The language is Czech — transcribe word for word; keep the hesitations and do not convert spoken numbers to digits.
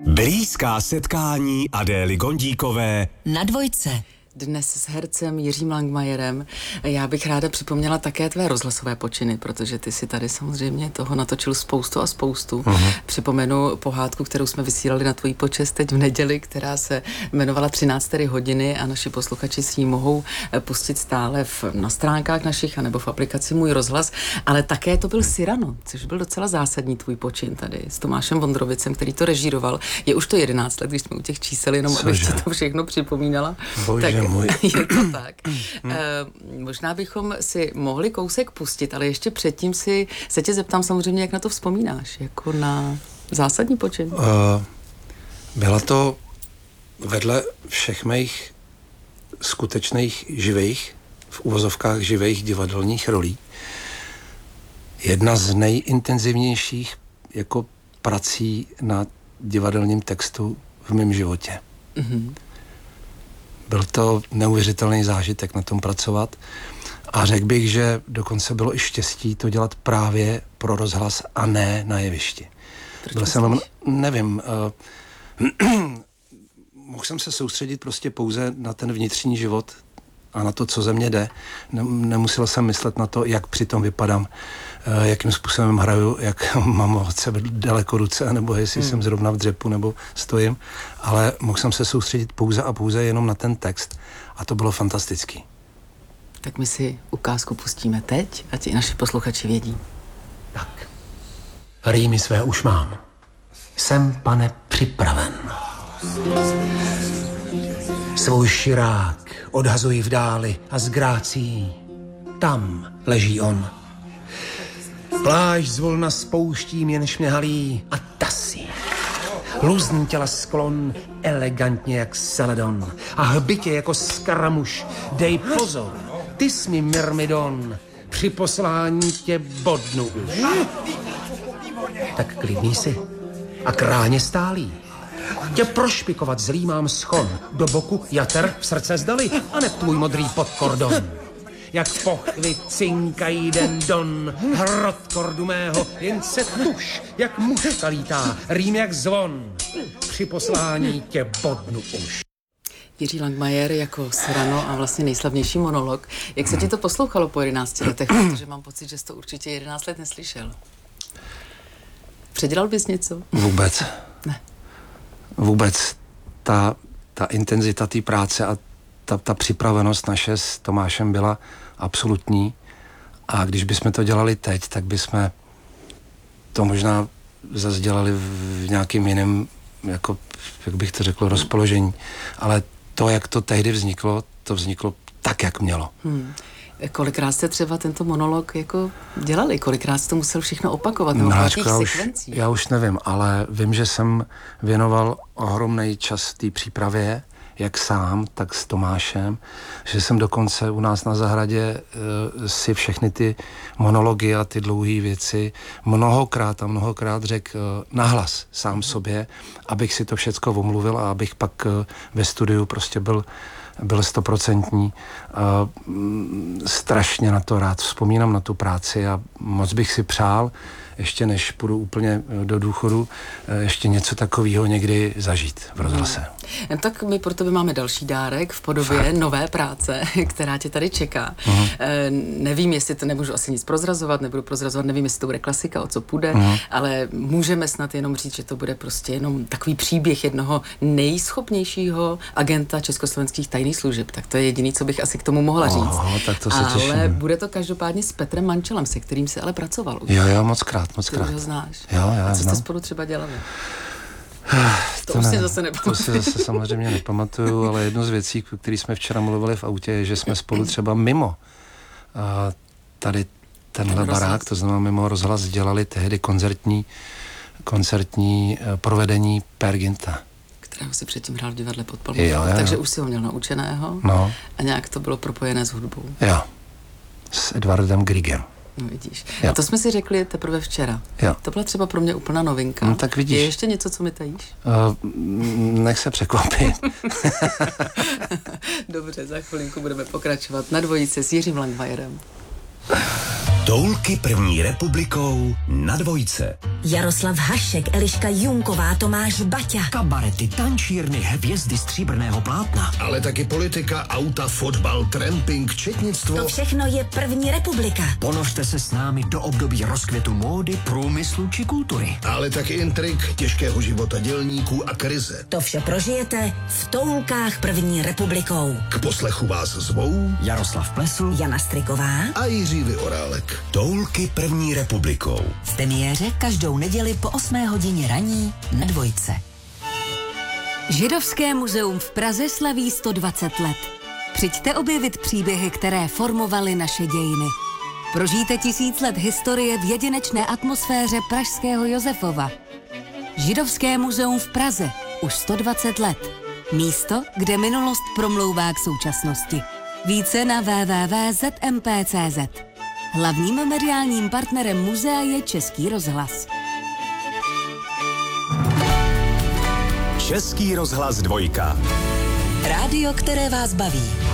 Blízká setkání Adély Gondíkové na Dvojce. Dnes s hercem Jiřím Langmajerem. Já bych ráda připomněla také tvé rozhlasové počiny, protože ty si tady samozřejmě toho natočil spoustu a spoustu. Uh-huh. Připomenu pohádku, kterou jsme vysílali na tvůj počest teď v neděli, která se jmenovala třináct hodiny a naši posluchači si ji mohou pustit stále v, na stránkách našich anebo v aplikaci Můj rozhlas, ale také to byl Cyrano, což byl docela zásadní tvůj počin tady s Tomášem Vondrovicem, který to režíroval. Je už to jedenáct let, když jsme u těch čísel, jenom abych ti to všechno připomínala. Bože tak můj. Je to tak. Hmm. E, možná bychom si mohli kousek pustit, ale ještě předtím si se tě zeptám samozřejmě, jak na to vzpomínáš, jako na zásadní počin. Uh, byla to vedle všech mých skutečných živých, v uvozovkách živých divadelních rolí, jedna z nejintenzivnějších jako prací na divadelním textu v mém životě. Mm-hmm. Byl to neuvěřitelný zážitek na tom pracovat a řekl bych, že dokonce bylo i štěstí to dělat právě pro rozhlas a ne na jevišti. Proč Byl jsem, nevím, uh, mohl jsem se soustředit prostě pouze na ten vnitřní život a na to, co ze mě jde. Nemusel jsem myslet na to, jak přitom vypadám, uh, jakým způsobem hraju, jak mám od sebe daleko ruce, nebo jestli hmm. jsem zrovna v dřepu, nebo stojím, ale mohl jsem se soustředit pouze a pouze jenom na ten text a to bylo fantastický. Tak my si ukázku pustíme teď, ať i naši posluchači vědí. Tak, rýmy své už mám. Jsem, pane, připraven. Svůj širák odhazuji v dáli a s grácí tam leží on. Plášť zvolna spouštím, jenž mě halí a tasí. Luzní těla sklon, elegantně jak Celadon a hbitě jako skaramuš. Dej pozor, ty jsi mi myrmidon, při poslání tě bodnu už. Tak klidný si a kráně stálý. Tě prošpikovat zlý mám schon, do boku jater v srdce zdali a ne tvůj modrý podkordon. Jak v pochvi cinkají den don, hrot kordu mého, jen se tuš, jak muška lítá, rým jak zvon, při poslání tě bodnu už. Jiří Langmajer jako Cyrano a vlastně nejslavnější monolog. Jak se ti to poslouchalo po jedenácti letech? Protože mám pocit, že jsi to určitě jedenáct let neslyšel. Předělal bys něco? Vůbec. Ne. Vůbec. Ta, ta intenzita té práce a ta, ta připravenost naše s Tomášem byla absolutní. A když bychom to dělali teď, tak bychom to možná zase dělali v nějakým jiném, jako, jak bych to řekl, rozpoložení. Ale to, jak to tehdy vzniklo, to vzniklo tak, jak mělo. Hmm. Kolikrát jste třeba tento monolog jako dělali? Kolikrát jste to musel všechno opakovat? Nebo Mláčko, já, už, já už nevím, ale vím, že jsem věnoval ohromný čas té přípravě, jak sám, tak s Tomášem, že jsem dokonce u nás na zahradě uh, si všechny ty monology a ty dlouhé věci mnohokrát a mnohokrát řekl uh, nahlas sám sobě, abych si to všecko omluvil a abych pak uh, ve studiu prostě byl byl stoprocentní. Uh, strašně na to rád vzpomínám, na tu práci a moc bych si přál, ještě než půjdu úplně do důchodu, ještě něco takového někdy zažít v rozhlase. Hmm. Tak my pro tebe máme další dárek v podobě Fakt. nové práce, která tě tady čeká. Uh-huh. E, nevím, jestli to nemůžu asi nic prozrazovat, nebudu prozrazovat, nevím, jestli to bude klasika, o co půjde, uh-huh. ale můžeme snad jenom říct, že to bude prostě jenom takový příběh jednoho nejschopnějšího agenta československých tajných služeb. Tak to je jediný, co bych asi k tomu mohla říct. Oh, tak to se ale těším. bude to každopádně s Petrem Mančelem, se kterým si ale pracoval už. Jo, jo, moc krát, moc Ty krát. už ho znáš. Jo, já A co znám. jste spolu třeba dělali? To, to už ne, si zase nepamatuju. To si zase samozřejmě nepamatuju, ale jednu z věcí, o které jsme včera mluvili v autě, je, že jsme spolu třeba mimo uh, tady tenhle Ten barák, rozhlas. to znamená mimo rozhlas, dělali tehdy koncertní, koncertní uh, provedení Per Ginta. Kterého si předtím hrál v divadle pod Palmovou. Takže už si ho měl naučeného no. a nějak to bylo propojené s hudbou. Jo, s Edvardem Griegem. No vidíš. Jo. A to jsme si řekli teprve včera. Jo. To byla třeba pro mě úplná novinka. No, tak vidíš. Je ještě něco, co mi tajíš? Uh, nech se překvapit. Dobře, za chvilinku budeme pokračovat na Dvojice s Jiřím Langmajerem. Toulky první republikou na Dvojce. Jaroslav Hašek, Eliška Junková, Tomáš Baťa. Kabarety, tančírny, hvězdy stříbrného plátna. Ale taky politika, auta, fotbal, tramping, četnictvo. To všechno je první republika. Ponořte se s námi do období rozkvětu módy, průmyslu či kultury. Ale taky intrik, těžkého života dělníků a krize. To vše prožijete v Toulkách první republikou. K poslechu vás zvou Jaroslav Plesl, Jana Striková a Jiří Vyorálek. Toulky první republikou. V premiéře každou neděli po osmé hodině raní na Dvojce. Židovské muzeum v Praze slaví sto dvacet let. Přijďte objevit příběhy, které formovaly naše dějiny. Prožijte tisíc let historie v jedinečné atmosféře pražského Josefova. Židovské muzeum v Praze už sto dvacet let. Místo, kde minulost promlouvá k současnosti. Více na w w w tečka z m p tečka c z. Hlavním mediálním partnerem muzea je Český rozhlas. Český rozhlas dvojka. Rádio, které vás baví.